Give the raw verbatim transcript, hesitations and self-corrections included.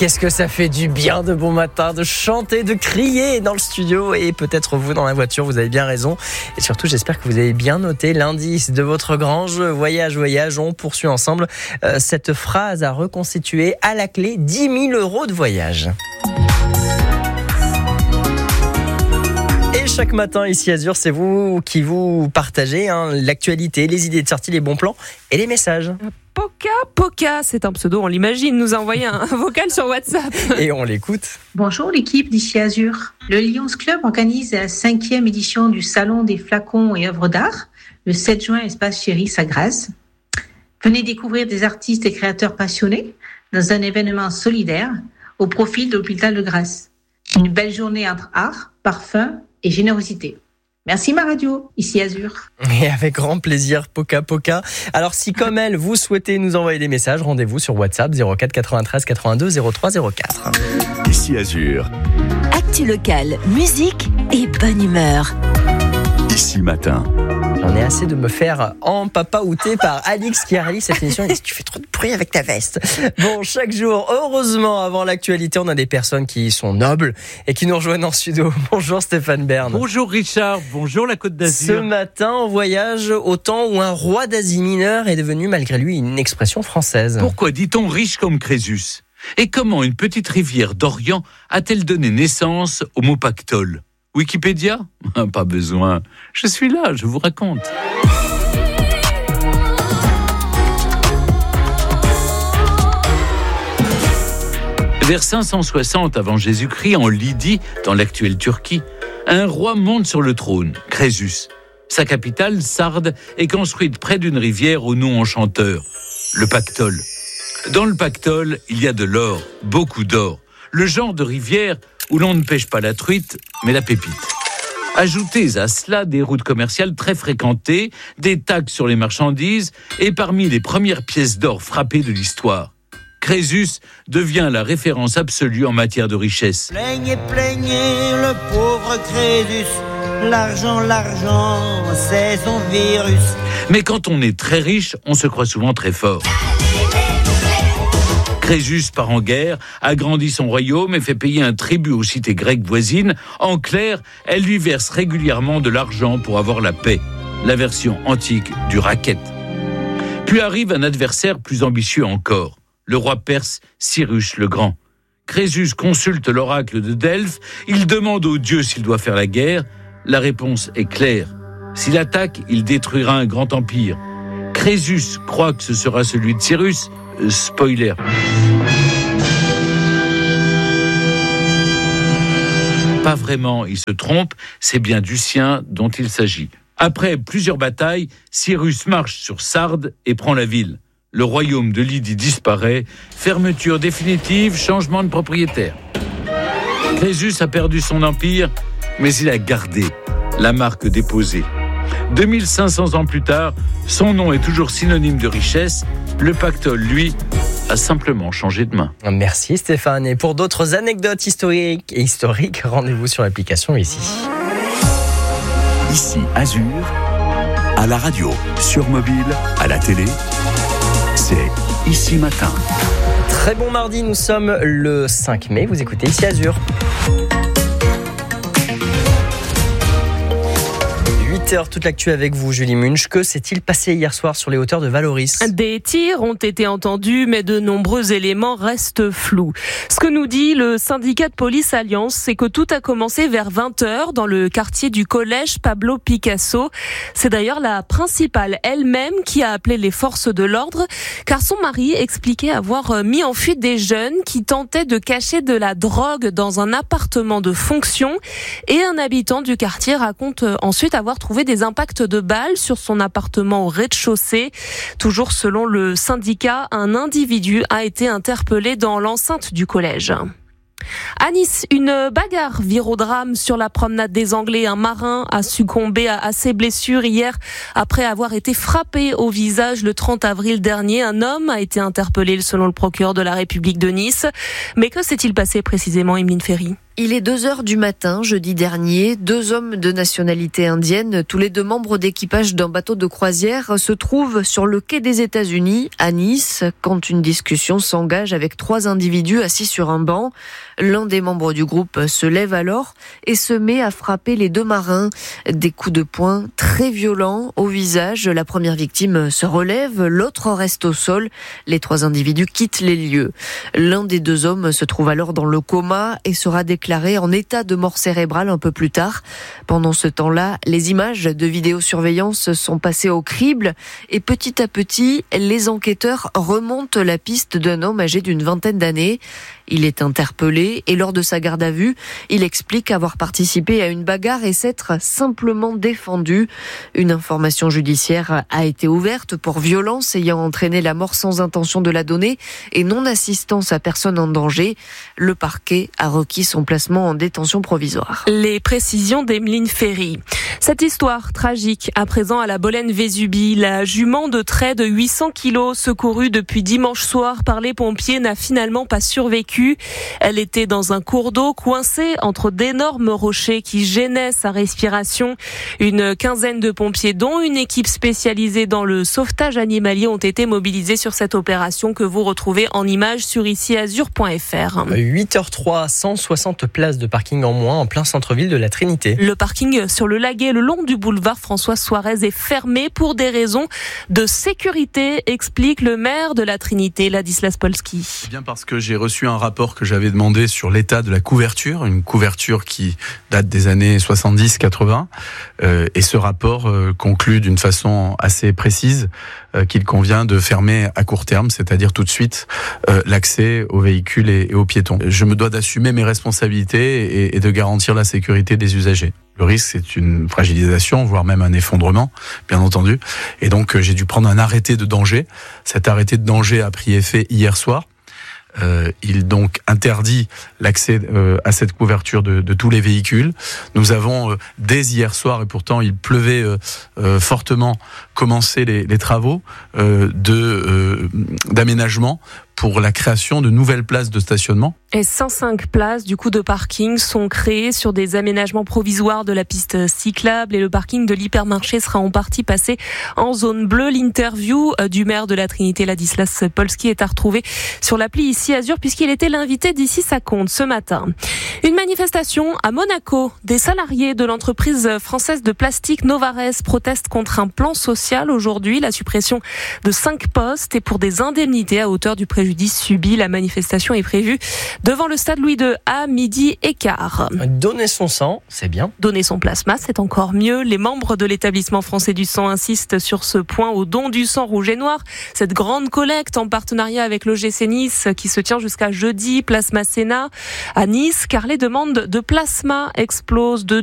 qu'est-ce que ça fait du bien de bon matin, de chanter, de crier dans le studio et peut-être vous dans la voiture, vous avez bien raison. Et surtout, j'espère que vous avez bien noté l'indice de votre grange. Voyage, voyage, on poursuit ensemble euh, cette phrase à reconstituer. À la clé, dix mille euros de voyage. Et chaque matin ici Azur, c'est vous qui vous partagez hein, l'actualité, les idées de sortie, les bons plans et les messages. Poca, Poca, c'est un pseudo, on l'imagine, nous a envoyé un, un vocal sur WhatsApp. Et on l'écoute. Bonjour l'équipe d'ici Azur. Le Lions Club organise la cinquième édition du Salon des flacons et œuvres d'art, le sept juin, espace Chéri Sagras. Venez découvrir des artistes et créateurs passionnés dans un événement solidaire au profit de l'hôpital de Grasse. Une belle journée entre art, parfum et générosité. Merci ma radio, ici Azur. Et avec grand plaisir, Poca Poca. Alors si comme elle, vous souhaitez nous envoyer des messages, rendez-vous sur WhatsApp zéro quatre quatre-vingt-treize quatre-vingt-deux zéro trois zéro quatre. Ici Azur. Actu locale, musique et bonne humeur. Ici matin. J'en ai assez de me faire empapaouter par Alix qui réalise cette émission. Il dit, tu fais trop de bruit avec ta veste. Bon, chaque jour, heureusement, avant l'actualité, on a des personnes qui sont nobles et qui nous rejoignent en studio. Bonjour Stéphane Bern. Bonjour Richard, bonjour la Côte d'Azur. Ce matin, on voyage au temps où un roi d'Asie mineure est devenu malgré lui une expression française. Pourquoi dit-on riche comme Crésus ? Et comment une petite rivière d'Orient a-t-elle donné naissance au mot pactole ? Wikipédia ? Pas besoin. Je suis là, je vous raconte. Vers cinq cent soixante avant Jésus-Christ, en Lydie, dans l'actuelle Turquie, un roi monte sur le trône, Crésus. Sa capitale, Sardes, est construite près d'une rivière au nom enchanteur, le Pactole. Dans le Pactole, il y a de l'or, beaucoup d'or. Le genre de rivière où l'on ne pêche pas la truite, mais la pépite. Ajoutez à cela des routes commerciales très fréquentées, des taxes sur les marchandises et parmi les premières pièces d'or frappées de l'histoire. Crésus devient la référence absolue en matière de richesse. Plaignez, plaignez le pauvre Crésus, l'argent, l'argent, c'est son virus. Mais quand on est très riche, on se croit souvent très fort. Crésus part en guerre, agrandit son royaume et fait payer un tribut aux cités grecques voisines. En clair, elle lui verse régulièrement de l'argent pour avoir la paix, la version antique du racket. Puis arrive un adversaire plus ambitieux encore, le roi perse Cyrus le Grand. Crésus consulte l'oracle de Delphes, il demande aux dieux s'il doit faire la guerre. La réponse est claire. S'il attaque, il détruira un grand empire. Crésus croit que ce sera celui de Cyrus. Euh, spoiler. Pas vraiment, il se trompe, c'est bien du sien dont il s'agit. Après plusieurs batailles, Cyrus marche sur Sardes et prend la ville. Le royaume de Lydie disparaît, fermeture définitive, changement de propriétaire. Crésus a perdu son empire, mais il a gardé la marque déposée. deux mille cinq cents ans plus tard, son nom est toujours synonyme de richesse. Le Pactole, lui, a simplement changé de main. Merci Stéphane. Et pour d'autres anecdotes historiques et historiques, rendez-vous sur l'application ici. Ici Azur, à la radio, sur mobile, à la télé, c'est Ici Matin. Très bon mardi, nous sommes le cinq mai, vous écoutez Ici Azur. huit heures, toute l'actu avec vous, Julie Munch. Que s'est-il passé hier soir sur les hauteurs de Valoris ? Des tirs ont été entendus, mais de nombreux éléments restent flous. Ce que nous dit le syndicat de police Alliance, c'est que tout a commencé vers vingt heures dans le quartier du collège Pablo Picasso. C'est d'ailleurs la principale elle-même qui a appelé les forces de l'ordre, car son mari expliquait avoir mis en fuite des jeunes qui tentaient de cacher de la drogue dans un appartement de fonction. Et un habitant du quartier raconte ensuite avoir trouvé des impacts de balles sur son appartement au rez-de-chaussée. Toujours selon le syndicat, un individu a été interpellé dans l'enceinte du collège. À Nice, une bagarre vire au drame sur la promenade des Anglais. Un marin a succombé à ses blessures hier après avoir été frappé au visage le trente avril dernier. Un homme a été interpellé selon le procureur de la République de Nice. Mais que s'est-il passé précisément, Emeline Ferry ? Il est deux heures du matin, jeudi dernier. Deux hommes de nationalité indienne, tous les deux membres d'équipage d'un bateau de croisière, se trouvent sur le quai des États-Unis, à Nice, quand une discussion s'engage avec trois individus assis sur un banc. L'un des membres du groupe se lève alors et se met à frapper les deux marins. Des coups de poing très violents au visage. La première victime se relève, l'autre reste au sol. Les trois individus quittent les lieux. L'un des deux hommes se trouve alors dans le coma et sera déclaré en état de mort cérébrale un peu plus tard. Pendant ce temps-là, les images de vidéosurveillance sont passées au crible et petit à petit, les enquêteurs remontent la piste d'un homme âgé d'une vingtaine d'années. Il est interpellé et lors de sa garde à vue, il explique avoir participé à une bagarre et s'être simplement défendu. Une information judiciaire a été ouverte pour violence ayant entraîné la mort sans intention de la donner et non-assistance à personne en danger. Le parquet a requis son placement en détention provisoire. Les précisions d'Emeline Ferry. Cette histoire tragique à présent à la Bolène-Vésubie. La jument de trait de huit cents kilos secourue depuis dimanche soir par les pompiers n'a finalement pas survécu. Elle était dans un cours d'eau coincée entre d'énormes rochers qui gênaient sa respiration. Une quinzaine de pompiers, dont une équipe spécialisée dans le sauvetage animalier, ont été mobilisés sur cette opération que vous retrouvez en images sur ici azur point f r. huit heures trois, cent soixante places de parking en moins en plein centre-ville de la Trinité. Le parking sur le Laguet, le long du boulevard François Suarez, est fermé pour des raisons de sécurité, explique le maire de la Trinité, Ladislas Polski. Bien parce que j'ai reçu un rapport que j'avais demandé sur l'état de la couverture, une couverture qui date des années soixante-dix quatre-vingts, euh, et ce rapport euh, conclut d'une façon assez précise euh, qu'il convient de fermer à court terme, c'est-à-dire tout de suite euh, l'accès aux véhicules et, et aux piétons. Je me dois d'assumer mes responsabilités et, et de garantir la sécurité des usagers. Le risque, c'est une fragilisation, voire même un effondrement, bien entendu. Et donc, euh, j'ai dû prendre un arrêté de danger. Cet arrêté de danger a pris effet hier soir. Euh, il donc interdit l'accès euh, à cette couverture de, de tous les véhicules. Nous avons euh, dès hier soir, et pourtant il pleuvait euh, euh, fortement, commencé les, les travaux euh, de euh, d'aménagement pour la création de nouvelles places de stationnement. Et cent cinq places du coup de parking sont créées sur des aménagements provisoires de la piste cyclable et le parking de l'hypermarché sera en partie passé en zone bleue. L'interview du maire de la Trinité, Ladislas Polski, est à retrouver sur l'appli ici Azur puisqu'il était l'invité d'Ici ça compte ce matin. Une manifestation à Monaco. Des salariés de l'entreprise française de plastique Novares protestent contre un plan social aujourd'hui, la suppression de cinq postes et pour des indemnités à hauteur du préjudice subi. La manifestation est prévue devant le stade Louis deux à midi et quart. Donner son sang, c'est bien. Donner son plasma, c'est encore mieux. Les membres de l'établissement français du sang insistent sur ce point au don du sang rouge et noir. Cette grande collecte en partenariat avec l'O G C Nice qui se tient jusqu'à jeudi, Plasma Sénat à Nice, car les demandes de plasma explosent de